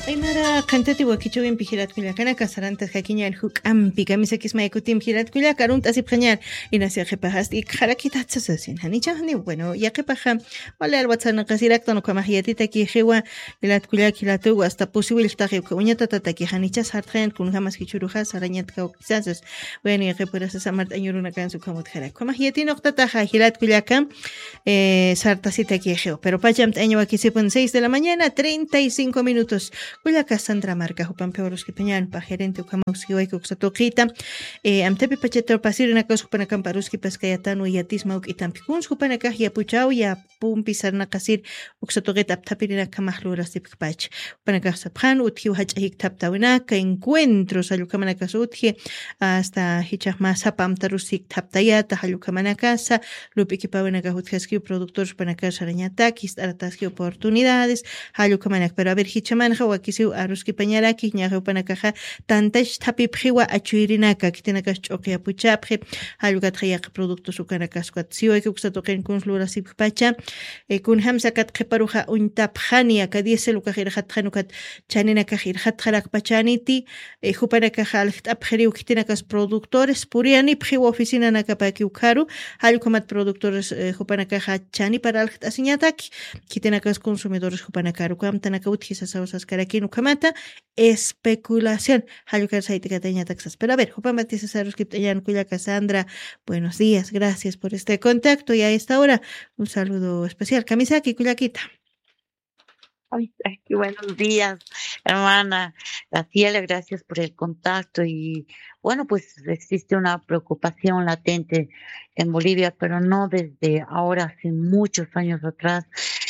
Aymara qantati wakichawin pihiratkullakana kasarantas hakiña huk'ampi kamisa kismaykutin pihiratkullaka arunta asipqañar inasiaqipaj y qarakita tsasasin hanichaqni bueno yaqipaja wala alwatsanaqa sirakta nuqamaq yatita kiqiwa pilatkullaki latuwa hasta posible taqi uñatata taki hanichas hartqayan kunhamas kichurujas arañatka quizás bueno yaqipurasa samart añuruna kansu kamut qara qamaq yati nuqtataja hiratkullaka sartasita kiqiwa pero pachamt año wakisipun 6 de la mañana 35 minutos Kullaka Sandra Marca Jupanpeoros Kipañan pa gerente Ukamauski Waiko Xatoquita amtepi pachetor pasirina kas Jupanakan Paruski Paskayatano y Atisma uk Itampicuns Jupanaka ya puchao ya pumpi sarna kasir Uxatoqueta aptapirina kamahluras tipach Jupanaka Saphan uthiu hachahik taptawina ka encuentros alukamanaka utje hasta hichahma sapam tarusik taptayata alukamanaka sa lupikipawanaka utjaski productores Jupanaka sarañatakis arataski oportunidades alukamanaka pero a ver hichamanja kisiu aruski pañaraki ñaqa upanakaja tantash tapipjiwa achuirinaka kitinakash ch'uqya puchapji hallugatqa yaqa productos ukanakasquat siwayki uksatoqin kunslurasip pacha kun hamsakat qiparuja untapjani aka diesel ukajirjatjanukat chaninakajirjatjarak pachaniti hupanakaja alqt'apjiriw kitinakas productores puriani pjiwa oficina nakapaki ukaru hallukamat productores hupanakaja chani para alqt'asiñataki kitinakas consumidores hupanakaru kamtanaka utjisasawsas karaki nukamata especulación halukar saitikataña taxas pero a ver Jupamati Cesarus Kiptayan Cuya Cassandra buenos días gracias por este contacto y a esta hora un saludo especial Kamisaki Kuyakita. Ay, qué buenos días, hermana Graciela, gracias por el contacto y bueno, pues existe una preocupación latente en Bolivia, pero no desde ahora, hace muchos años atrás.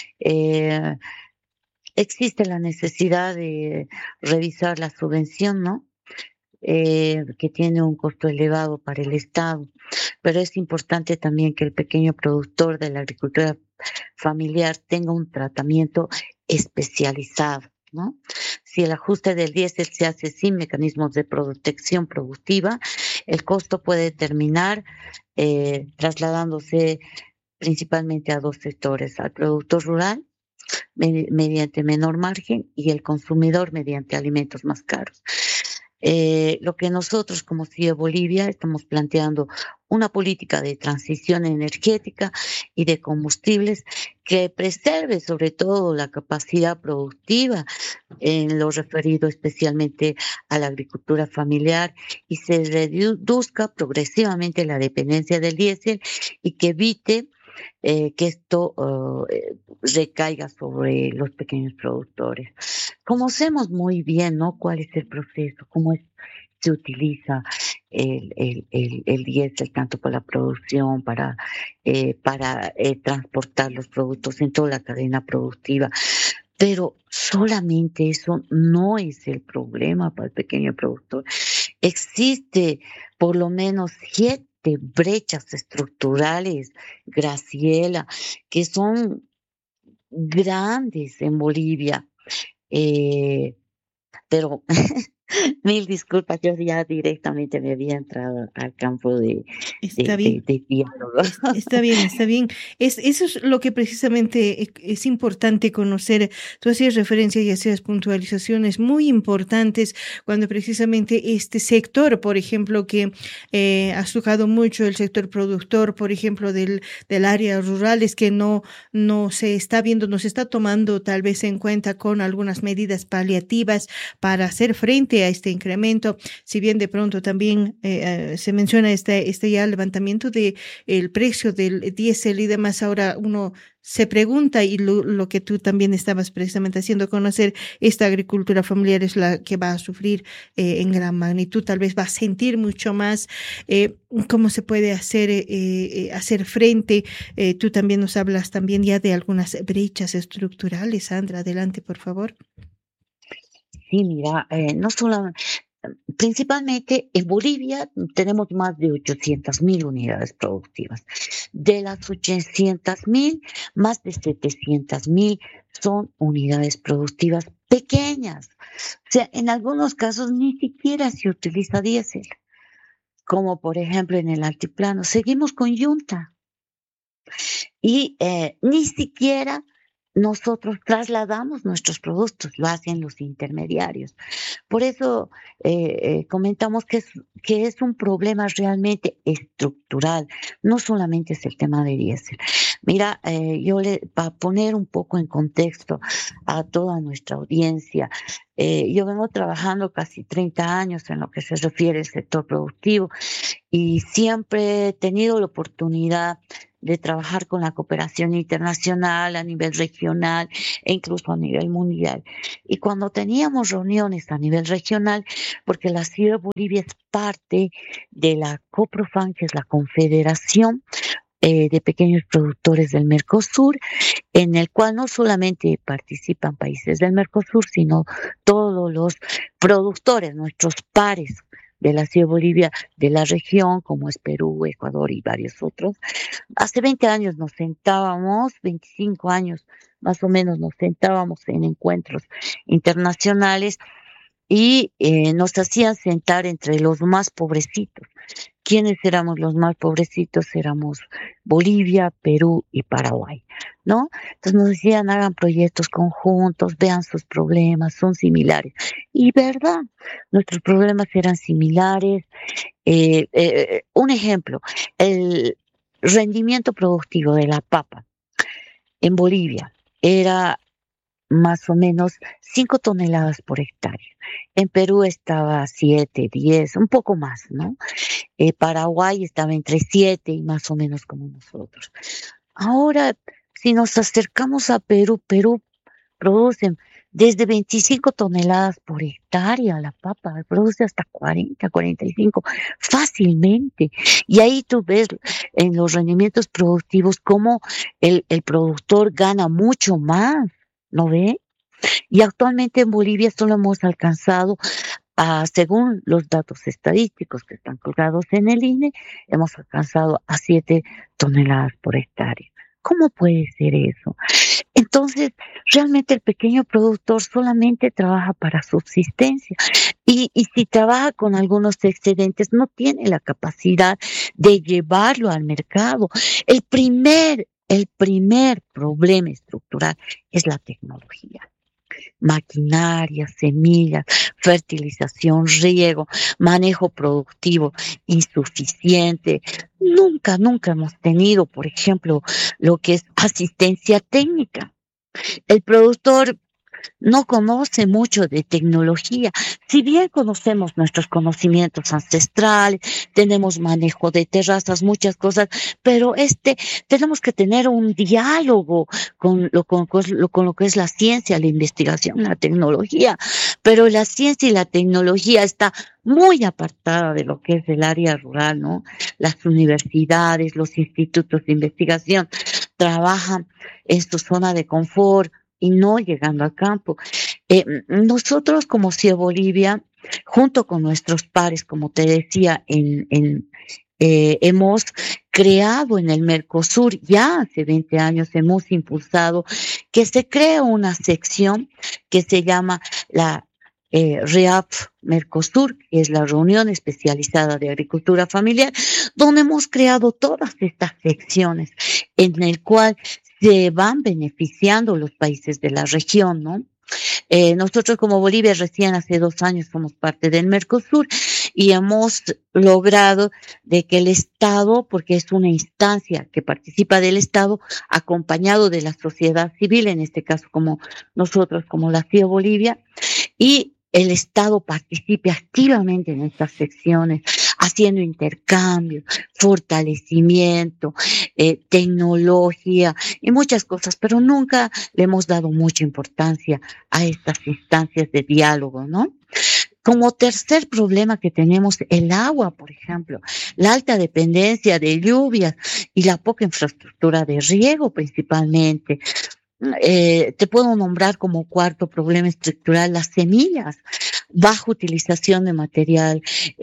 Existe la necesidad de revisar la subvención, ¿no? Que tiene un costo elevado para el Estado, pero es importante también que el pequeño productor de la agricultura familiar tenga un tratamiento especializado, ¿no? Si el ajuste del diésel se hace sin mecanismos de protección productiva, el costo puede terminar trasladándose principalmente a dos sectores, al productor rural mediante menor margen y el consumidor mediante alimentos más caros. Lo que nosotros como CIE Bolivia estamos planteando una política de transición energética y de combustibles que preserve sobre todo la capacidad productiva en lo referido especialmente a la agricultura familiar y se reduzca progresivamente la dependencia del diésel y que evite que esto recaiga sobre los pequeños productores. Conocemos muy bien, ¿no?, cuál es el proceso, se utiliza el diésel tanto para la producción, para transportar los productos en toda la cadena productiva. Pero solamente eso no es el problema para el pequeño productor. Existe por lo menos 7 brechas estructurales, Graciela, que son grandes en Bolivia. Pero mil disculpas, yo ya directamente me había entrado al campo de diálogo. Está bien. Eso es lo que precisamente es importante conocer. Tú hacías referencia y hacías puntualizaciones muy importantes cuando precisamente este sector, por ejemplo, que has tocado mucho, el sector productor, por ejemplo, del área rural, es que no se está viendo, no se está tomando tal vez en cuenta con algunas medidas paliativas para hacer frente a este incremento, si bien de pronto también se menciona este ya levantamiento de el precio del diésel y demás, ahora uno se pregunta y lo que tú también estabas precisamente haciendo conocer, esta agricultura familiar es la que va a sufrir en gran magnitud, tal vez va a sentir mucho más cómo se puede hacer frente. Tú también nos hablas también ya de algunas brechas estructurales. Sandra, adelante, por favor. Sí, mira, no solamente, principalmente en Bolivia tenemos más de 800.000 unidades productivas. De las 800.000, más de 700.000 son unidades productivas pequeñas. O sea, en algunos casos ni siquiera se utiliza diésel, como por ejemplo en el altiplano. Seguimos con yunta y ni siquiera nosotros trasladamos nuestros productos, lo hacen los intermediarios. Por eso comentamos que es un problema realmente estructural, no solamente es el tema de diésel. Mira, para poner un poco en contexto a toda nuestra audiencia, yo vengo trabajando casi 30 años en lo que se refiere al sector productivo y siempre he tenido la oportunidad de trabajar con la cooperación internacional a nivel regional e incluso a nivel mundial. Y cuando teníamos reuniones a nivel regional, porque la Ciudad de Bolivia es parte de la COPROFAN, que es la Confederación de Pequeños Productores del Mercosur, en el cual no solamente participan países del Mercosur, sino todos los productores, nuestros pares de la Ciudad de Bolivia, de la región, como es Perú, Ecuador y varios otros. Hace 20 años nos sentábamos, 25 años más o menos nos sentábamos en encuentros internacionales y nos hacían sentar entre los más pobrecitos. ¿Quiénes éramos los más pobrecitos? Éramos Bolivia, Perú y Paraguay, ¿no? Entonces nos decían, hagan proyectos conjuntos, vean sus problemas, son similares. Y verdad, nuestros problemas eran similares. Un ejemplo, el rendimiento productivo de la papa en Bolivia era más o menos 5 toneladas por hectárea. En Perú estaba 7, 10, un poco más, ¿no? Paraguay estaba entre 7 y más o menos como nosotros. Ahora, si nos acercamos a Perú, Perú producen desde 25 toneladas por hectárea la papa, produce hasta 40, 45 fácilmente. Y ahí tú ves en los rendimientos productivos cómo el productor gana mucho más, ¿no ve? Y actualmente en Bolivia solo hemos alcanzado, según los datos estadísticos que están colgados en el INE, hemos alcanzado a 7 toneladas por hectárea. ¿Cómo puede ser eso? Entonces, realmente el pequeño productor solamente trabaja para subsistencia y si trabaja con algunos excedentes no tiene la capacidad de llevarlo al mercado. El primer problema estructural es la tecnología. Maquinaria, semillas, fertilización, riego, manejo productivo insuficiente. Nunca hemos tenido, por ejemplo, lo que es asistencia técnica. El productor no conoce mucho de tecnología. Si bien conocemos nuestros conocimientos ancestrales, tenemos manejo de terrazas, muchas cosas, pero tenemos que tener un diálogo con lo que es la ciencia, la investigación, la tecnología, pero la ciencia y la tecnología está muy apartada de lo que es el área rural, ¿no? Las universidades, los institutos de investigación trabajan en su zona de confort y no llegando al campo. Nosotros como CIE Bolivia, junto con nuestros pares, como te decía, hemos creado en el Mercosur, ya hace 20 años hemos impulsado que se cree una sección que se llama la REAP Mercosur, que es la Reunión Especializada de Agricultura Familiar, donde hemos creado todas estas secciones en el cual se van beneficiando los países de la región, ¿no? Nosotros como Bolivia recién hace 2 años somos parte del Mercosur y hemos logrado de que el Estado, porque es una instancia que participa del Estado, acompañado de la sociedad civil, en este caso como nosotros, como la CIE Bolivia, y el Estado participe activamente en estas secciones, haciendo intercambios, fortalecimiento, tecnología y muchas cosas, pero nunca le hemos dado mucha importancia a estas instancias de diálogo, ¿no? Como tercer problema que tenemos, el agua, por ejemplo, la alta dependencia de lluvias y la poca infraestructura de riego principalmente. Te puedo nombrar como cuarto problema estructural las semillas, baja utilización de material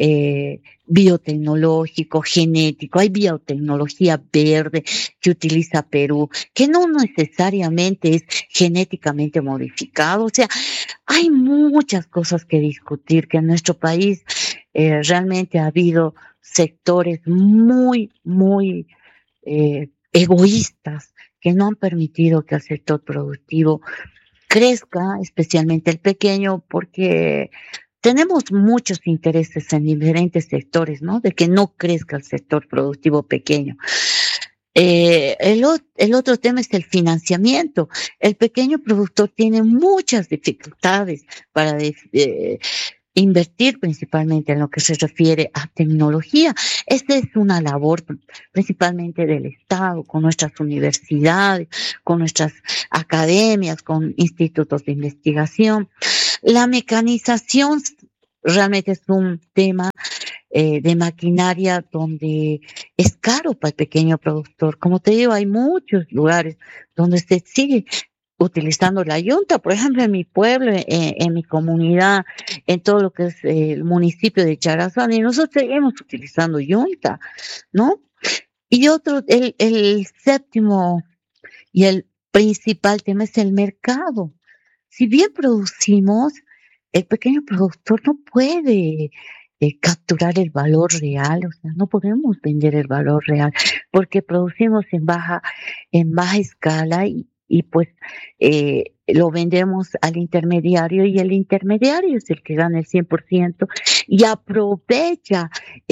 biotecnológico, genético. Hay biotecnología verde que utiliza Perú, que no necesariamente es genéticamente modificado. O sea, hay muchas cosas que discutir, que en nuestro país realmente ha habido sectores muy egoístas que no han permitido que el sector productivo crezca, especialmente el pequeño, porque tenemos muchos intereses en diferentes sectores, ¿no? De que no crezca el sector productivo pequeño. El otro tema es el financiamiento. El pequeño productor tiene muchas dificultades para invertir, principalmente en lo que se refiere a tecnología. Esta es una labor principalmente del Estado, con nuestras universidades, con nuestras academias, con institutos de investigación. La mecanización realmente es un tema de maquinaria donde es caro para el pequeño productor. Como te digo, hay muchos lugares donde se sigue utilizando la yunta, por ejemplo, en mi pueblo, en mi comunidad, en todo lo que es el municipio de Charazán, y nosotros seguimos utilizando yunta, ¿no? Y el séptimo y el principal tema es el mercado. Si bien producimos, el pequeño productor no puede capturar el valor real, o sea, no podemos vender el valor real, porque producimos en baja escala y pues lo vendemos al intermediario, y el intermediario es el que gana el 100% y aprovecha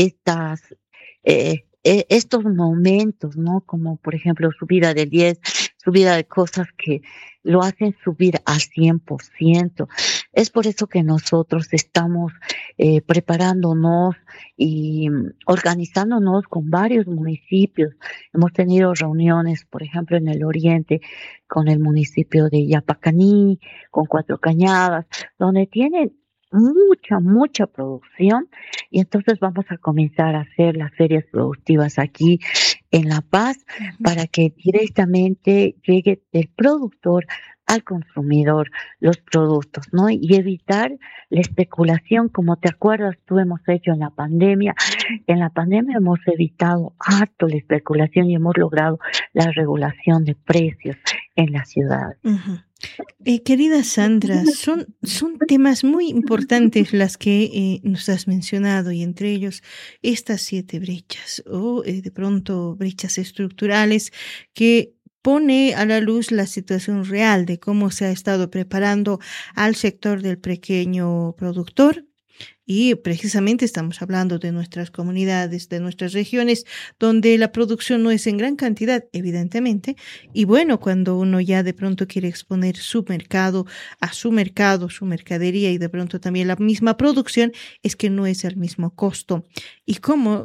estos momentos, ¿no? Como por ejemplo subida del 10, subida de cosas que lo hacen subir al 100%. Es por eso que nosotros estamos preparándonos y organizándonos con varios municipios. Hemos tenido reuniones, por ejemplo, en el oriente, con el municipio de Yapacaní, con Cuatro Cañadas, donde tienen mucha producción, y entonces vamos a comenzar a hacer las ferias productivas aquí en La Paz para que directamente llegue del productor al consumidor los productos, ¿no? Y evitar la especulación, como te acuerdas, tú hemos hecho en la pandemia. En la pandemia hemos evitado harto la especulación y hemos logrado la regulación de precios en la ciudad. Uh-huh. Querida Sandra, son temas muy importantes las que nos has mencionado, y entre ellos estas 7 brechas o de pronto brechas estructurales que pone a la luz la situación real de cómo se ha estado preparando al sector del pequeño productor. Y precisamente estamos hablando de nuestras comunidades, de nuestras regiones, donde la producción no es en gran cantidad, evidentemente. Y bueno, cuando uno ya de pronto quiere exponer su mercado, su mercadería, y de pronto también la misma producción, es que no es el mismo costo. Y cómo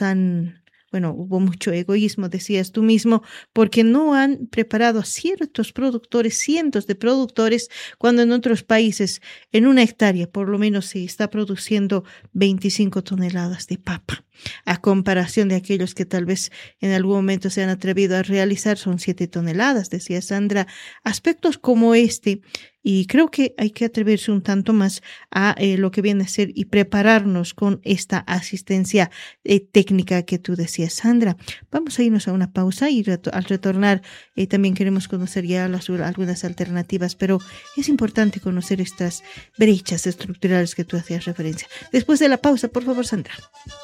hubo mucho egoísmo, decías tú mismo, porque no han preparado a ciertos productores, cientos de productores, cuando en otros países, en una hectárea, por lo menos se está produciendo 25 toneladas de papa. A comparación de aquellos que tal vez en algún momento se han atrevido a realizar, son 7 toneladas, decía Sandra. Aspectos como este, y creo que hay que atreverse un tanto más a lo que viene a ser y prepararnos con esta asistencia técnica que tú decías, Sandra. Vamos a irnos a una pausa y al retornar también queremos conocer ya algunas alternativas, pero es importante conocer estas brechas estructurales que tú hacías referencia. Después de la pausa, por favor, Sandra.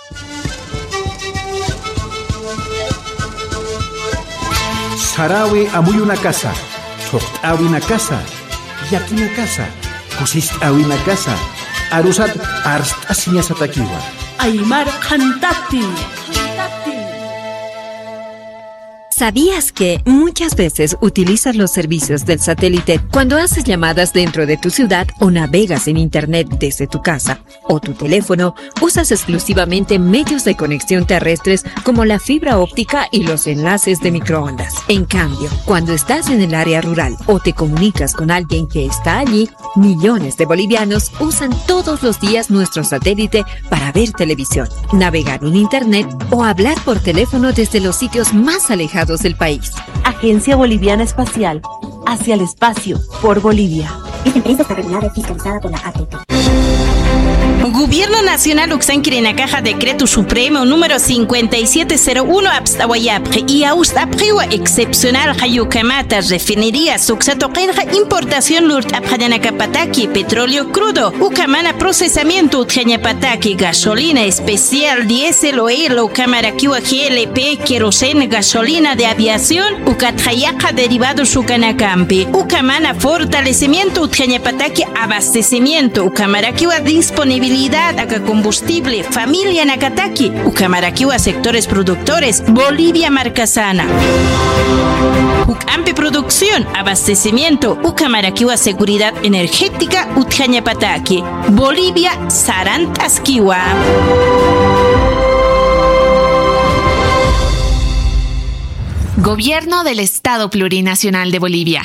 Sarawi amuy una casa, soqt'awi una casa, yaki una casa, kusist'awi una casa, arusat arst'asiña satakiwa. Aymar Khantati. ¿Sabías que muchas veces utilizas los servicios del satélite cuando haces llamadas dentro de tu ciudad o navegas en internet desde tu casa o tu teléfono? Usas exclusivamente medios de conexión terrestres como la fibra óptica y los enlaces de microondas. En cambio, cuando estás en el área rural o te comunicas con alguien que está allí, millones de bolivianos usan todos los días nuestro satélite para ver televisión, navegar en internet o hablar por teléfono desde los sitios más alejados del país. Agencia Boliviana Espacial, hacia el espacio, por Bolivia. Esta empresa está regulada y fiscalizada por la ATP. Gobierno Nacional Uxanquirinakaja Decreto Supremo número 5701 Abstawayapre y Austapriwa excepcional Hayukamata refinería Suxatoqenja importación Lurt Abhayanakapataki petróleo crudo Ukamana procesamiento Utjañapataki gasolina especial diésel oil Ukamarakiwa GLP kerosene gasolina de aviación Ukatjayaka derivados Ukanakampi Ukamana fortalecimiento Utjañapataki abastecimiento Ukamarakiwa disponibilidad a combustible familia Nakataki Ukamarakiwa sectores productores Bolivia Marcasana Ukampi producción abastecimiento Ukamarakiwa seguridad energética Utjañapataki Bolivia Sarantaskiwa. Gobierno del Estado Plurinacional de Bolivia.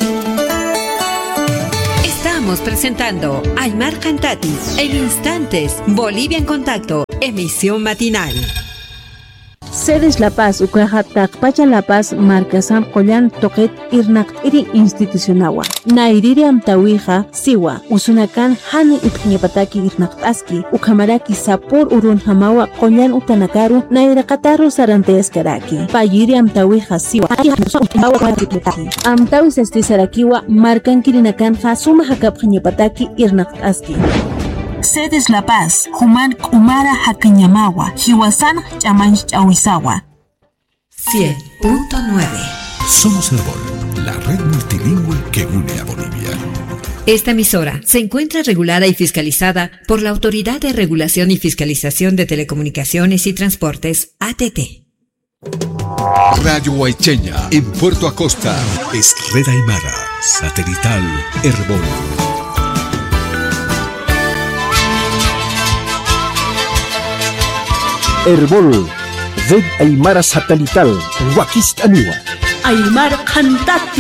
Estamos presentando Aymar Cantati en instantes. Bolivia en contacto. Emisión matinal. Sedes La Paz, Ucajatak, Pacha La Paz, Marcasan, Collan, Toquet, Irnak, Iri Institucionawa. Nairiri Amtawija, Siwa, Usunakan, Hani Utñapataki, Irnak Aski, Ukamaraki, Sapur, Urun Hamawa, Collan, Utanakaru, Nairakataru, Sarantes Karaki. Payiri Amtawija, Siwa, Amtawis Estisarakiwa, Marcan Kirinakan, Hasuma Hakap Ñapataki, Irnak Aski. Sedes La Paz, Human Umara Hakiñamawa, Hiwasan Chamanchawizawa. 100.9. Somos Herbol, la red multilingüe que une a Bolivia. Esta emisora se encuentra regulada y fiscalizada por la Autoridad de Regulación y Fiscalización de Telecomunicaciones y Transportes, ATT. Radio Guaycheña, en Puerto Acosta, es Red Aymara, satelital Herbol. Herbol, Red Aymara Satelital, Huaquistaniwa. Aymar Cantati.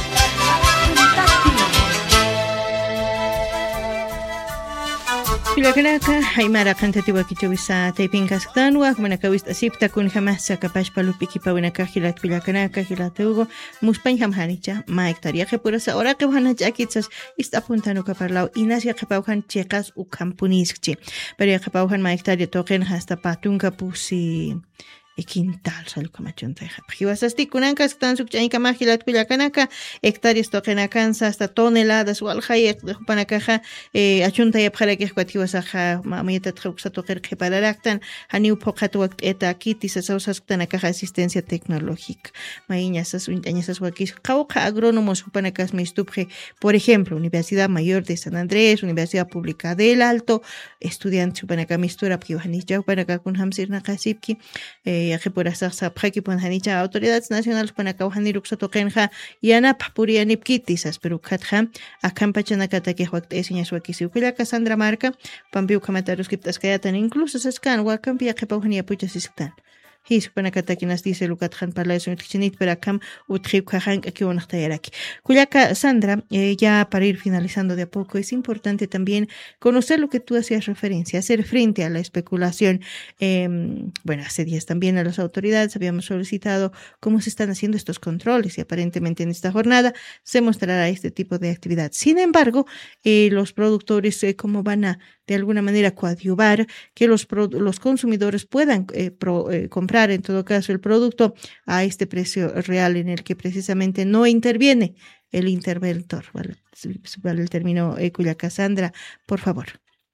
Pilakanaka, Aymara Cantati Wakichawisa, Taiping Kasktanwa, Manakawist Asipta, Kun Hamasa, Kapash Palupiki Pawanaka, Hilat Pilakanaka, Hilatugo, Muspain Hamhanicha, Mike Tariaje Purasa, Orake Hanachakitsas, Istapuntano Caparlau, Inasia Kapauhan Chekas, Ukampunischi, Peria Kapauhan Mike Taria Token, hasta Patunka Pusi. Quintal salkamachunta hiwasasti kunankas tan sukchanika mahilat pilakanaka hectáreas toqenakansa hasta toneladas walhay panakaja achunta yapjarake kwathiwasaja mamita tkhuksa toqer qhipararaqtan haniu phoqatuak eta kitis asawsasqtanakaja asistencia tecnológica maiñasas untañasas wakis qawqa agrónomos panakas mistupje por ejemplo Universidad Mayor de San Andrés Universidad Pública del Alto estudiantes panaka mistura pkiwanicha panaka kun hamsirna qasipki Yajiporasaqsa phakipuan hanicha autoridades nacionales panakawhani ruksatoqenja yanapaq puriyanipkitisas pero khatja akampachanakataki waqt'esiñas wakisi ukillaka Sandra Marca pampi ukamataruskiptasqayatan incluso saskan wakampi yaqipawhani yapuchasisqtan Hispanakataki nas dice Lucatjan para eso chinit pero acá utjipkajan aquí bonachayaraki. Kuyaka Sandra, ya para ir finalizando de a poco, es importante también conocer lo que tú hacías referencia, hacer frente a la especulación. Bueno, hace días también a las autoridades habíamos solicitado cómo se están haciendo estos controles y aparentemente en esta jornada se mostrará este tipo de actividad. Sin embargo, los productores cómo van a de alguna manera coadyuvar que los consumidores puedan comprar en todo caso el producto a este precio real en el que precisamente no interviene el interventor. Vale el término Cuyacá. Sandra, por favor.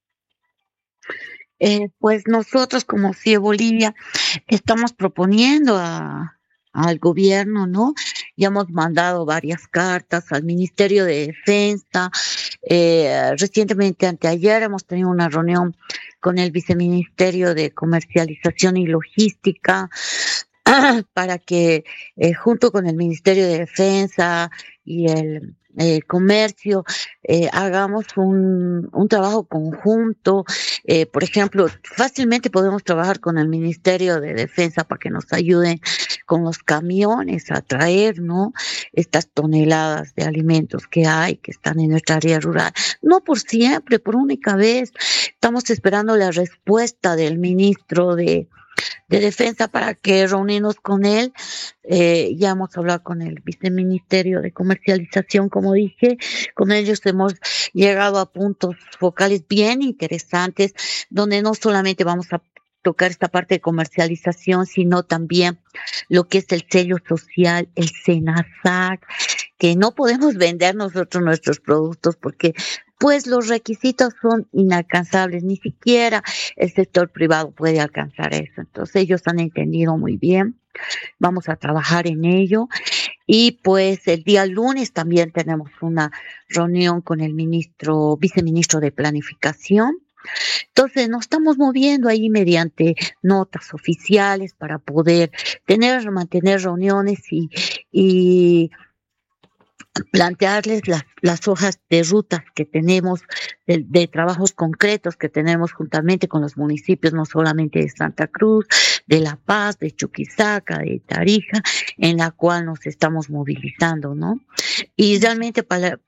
Pues nosotros como CIE Bolivia estamos proponiendo al gobierno, ¿no? Ya hemos mandado varias cartas al Ministerio de Defensa. Recientemente, anteayer, hemos tenido una reunión con el Viceministerio de Comercialización y Logística para que junto con el Ministerio de Defensa y el comercio hagamos un trabajo conjunto. Por ejemplo, fácilmente podemos trabajar con el Ministerio de Defensa para que nos ayuden con los camiones a traer, ¿no?, estas toneladas de alimentos que están en nuestra área rural. No por siempre, por única vez. Estamos esperando la respuesta del ministro de Defensa para que reunirnos con él. Ya hemos hablado con el viceministerio de comercialización, como dije, con ellos hemos llegado a puntos focales bien interesantes, donde no solamente vamos a tocar esta parte de comercialización, sino también lo que es el sello social, el SENASAC, que no podemos vender nosotros nuestros productos porque pues los requisitos son inalcanzables, ni siquiera el sector privado puede alcanzar eso. Entonces ellos han entendido muy bien, vamos a trabajar en ello y pues el día lunes también tenemos una reunión con el viceministro de Planificación. Entonces nos estamos moviendo ahí mediante notas oficiales para poder mantener reuniones y plantearles las hojas de rutas que tenemos, de trabajos concretos que tenemos juntamente con los municipios, no solamente de Santa Cruz, de La Paz, de Chuquisaca, de Tarija, en la cual nos estamos movilizando, ¿no? Y realmente para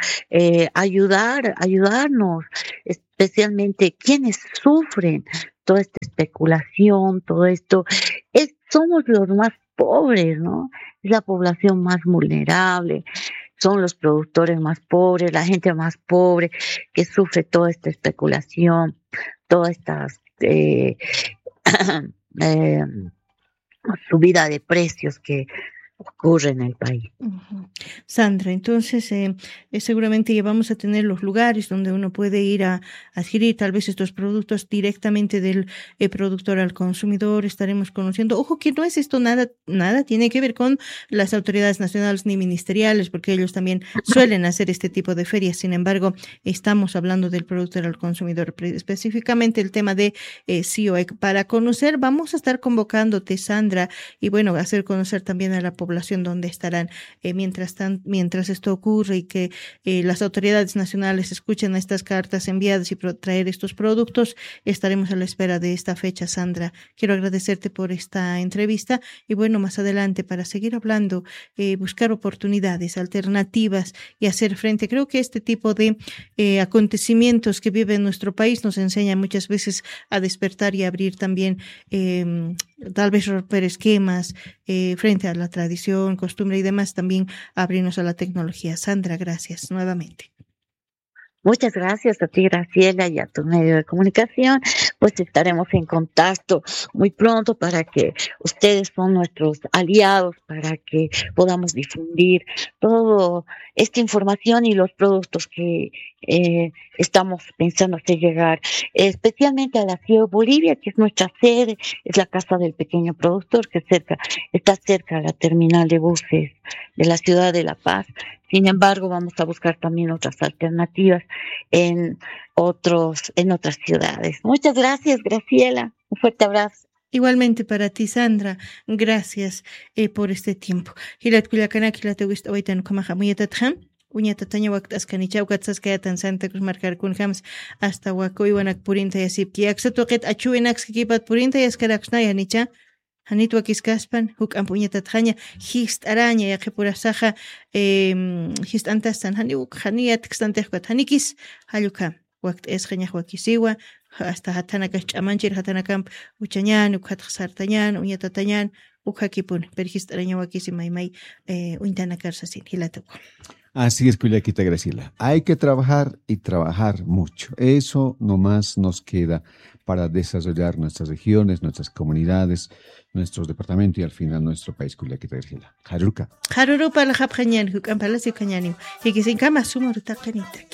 ayudarnos, especialmente quienes sufren toda esta especulación, todo esto, somos los más pobres, ¿no? Es la población más vulnerable, son los productores más pobres, la gente más pobre que sufre toda esta especulación, toda esta subida de precios que ocurre en el país. Sandra, entonces seguramente ya vamos a tener los lugares donde uno puede ir a adquirir tal vez estos productos directamente del productor al consumidor. Estaremos conociendo, ojo que no es esto nada tiene que ver con las autoridades nacionales ni ministeriales, porque ellos también suelen hacer este tipo de ferias. Sin embargo, estamos hablando del productor al consumidor, específicamente el tema de CIOEC. Para conocer, vamos a estar convocándote, Sandra, y bueno, hacer conocer también a la población donde estarán mientras esto ocurre y que las autoridades nacionales escuchen estas cartas enviadas y traer estos productos. Estaremos a la espera de esta fecha, Sandra. Quiero agradecerte por esta entrevista y bueno, más adelante para seguir hablando, buscar oportunidades, alternativas y hacer frente. Creo que este tipo de acontecimientos que vive nuestro país nos enseña muchas veces a despertar y abrir también, tal vez romper esquemas frente a la tradición, costumbre y demás, también abrirnos a la tecnología. Sandra, gracias nuevamente. Muchas gracias a ti, Graciela, y a tu medio de comunicación. Pues estaremos en contacto muy pronto para que ustedes son nuestros aliados, para que podamos difundir toda esta información y los productos que estamos pensando hacer llegar, especialmente a la Ciudad de Bolivia, que es nuestra sede, es la casa del pequeño productor, que está cerca de la terminal de buses de la ciudad de La Paz. Sin embargo, vamos a buscar también otras alternativas en otras ciudades. Muchas gracias, Graciela. Un fuerte abrazo. Igualmente para ti, Sandra. Gracias por este tiempo. Uñatataña waktascanicha ukatsascayatan Santa Cruz marcarkunjams hasta wakuywanak purinta yasipki aksatuqit achuwinakskipat purinta yaskaraksnaya nicha hanit wakiskaspan huk ampuñatatjaña hist araña yaqipurasaja hist antastan haniyat kstantejkuat hanikis halluka wakt esqañaj wakisiwa hasta hatanakas ch'amanchir hatanakamp uchañan ukhatqsartañan uñatatañan ukhakipun per hist araña wakisi maymay uintanakarsasin hilataku. Así es, Culiaquita Graciela. Hay que trabajar y trabajar mucho. Eso nomás nos queda para desarrollar nuestras regiones, nuestras comunidades, nuestros departamentos y al final nuestro país, Culiaquita Graciela. Haruka. Harurupa la japjañan, hukampalasi kañanim. Hikisin kama sumaruta kanita.